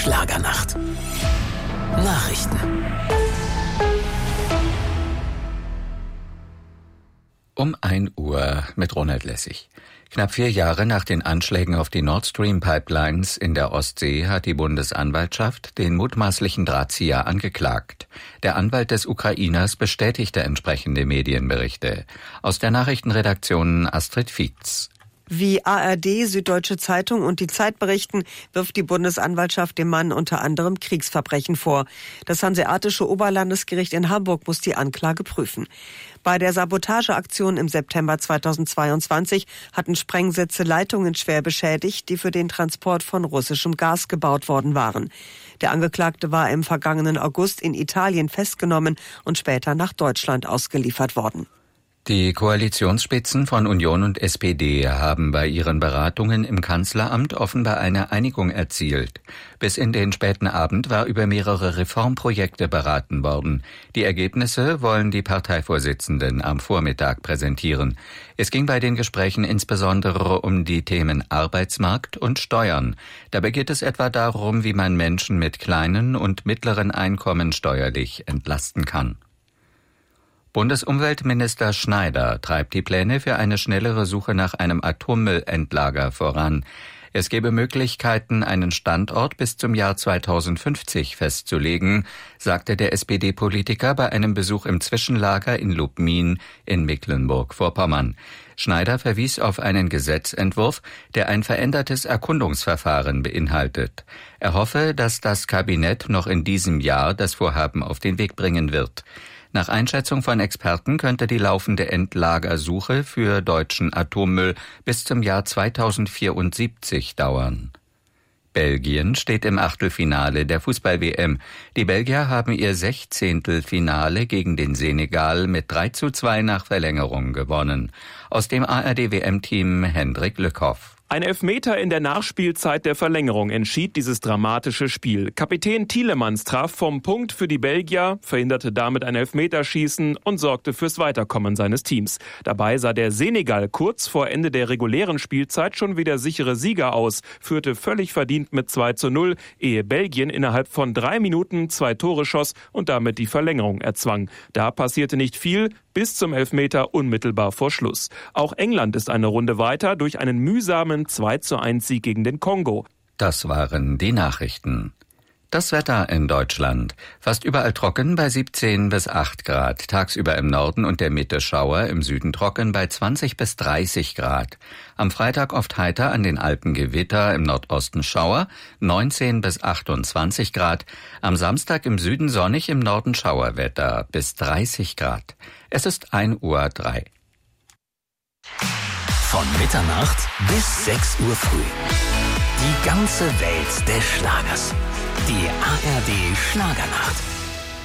Schlagernacht. Nachrichten. Um 1 Uhr mit Ronald Lessig. Knapp 4 Jahre nach den Anschlägen auf die Nord Stream Pipelines in der Ostsee hat die Bundesanwaltschaft den mutmaßlichen Drahtzieher angeklagt. Der Anwalt des Ukrainers bestätigte entsprechende Medienberichte. Aus der Nachrichtenredaktion Astrid Fietz. Wie ARD, Süddeutsche Zeitung und die Zeit berichten, wirft die Bundesanwaltschaft dem Mann unter anderem Kriegsverbrechen vor. Das Hanseatische Oberlandesgericht in Hamburg muss die Anklage prüfen. Bei der Sabotageaktion im September 2022 hatten Sprengsätze Leitungen schwer beschädigt, die für den Transport von russischem Gas gebaut worden waren. Der Angeklagte war im vergangenen August in Italien festgenommen und später nach Deutschland ausgeliefert worden. Die Koalitionsspitzen von Union und SPD haben bei ihren Beratungen im Kanzleramt offenbar eine Einigung erzielt. Bis in den späten Abend war über mehrere Reformprojekte beraten worden. Die Ergebnisse wollen die Parteivorsitzenden am Vormittag präsentieren. Es ging bei den Gesprächen insbesondere um die Themen Arbeitsmarkt und Steuern. Dabei geht es etwa darum, wie man Menschen mit kleinen und mittleren Einkommen steuerlich entlasten kann. Bundesumweltminister Schneider treibt die Pläne für eine schnellere Suche nach einem Atommüllendlager voran. Es gebe Möglichkeiten, einen Standort bis zum Jahr 2050 festzulegen, sagte der SPD-Politiker bei einem Besuch im Zwischenlager in Lubmin in Mecklenburg-Vorpommern. Schneider verwies auf einen Gesetzentwurf, der ein verändertes Erkundungsverfahren beinhaltet. Er hoffe, dass das Kabinett noch in diesem Jahr das Vorhaben auf den Weg bringen wird. Nach Einschätzung von Experten könnte die laufende Endlagersuche für deutschen Atommüll bis zum Jahr 2074 dauern. Belgien steht im Achtelfinale der Fußball-WM. Die Belgier haben ihr 16. Finale gegen den Senegal mit 3:2 nach Verlängerung gewonnen. Aus dem ARD-WM-Team Hendrik Lückhoff. Ein Elfmeter in der Nachspielzeit der Verlängerung entschied dieses dramatische Spiel. Kapitän Tielemans traf vom Punkt für die Belgier, verhinderte damit ein Elfmeterschießen und sorgte fürs Weiterkommen seines Teams. Dabei sah der Senegal kurz vor Ende der regulären Spielzeit schon wieder sichere Sieger aus, führte völlig verdient mit 2:0, ehe Belgien innerhalb von 3 Minuten 2 Tore schoss und damit die Verlängerung erzwang. Da passierte nicht viel, bis zum Elfmeter unmittelbar vor Schluss. Auch England ist eine Runde weiter durch einen mühsamen 2:1 Sieg gegen den Kongo. Das waren die Nachrichten. Das Wetter in Deutschland. Fast überall trocken bei 17 bis 8 Grad. Tagsüber im Norden und der Mitte Schauer, im Süden trocken bei 20 bis 30 Grad. Am Freitag oft heiter, an den Alpen Gewitter, im Nordosten Schauer, 19 bis 28 Grad. Am Samstag im Süden sonnig, im Norden Schauerwetter bis 30 Grad. Es ist 1:03 Uhr. Von Mitternacht bis 6 Uhr früh. Die ganze Welt des Schlagers. Die ARD Schlagernacht.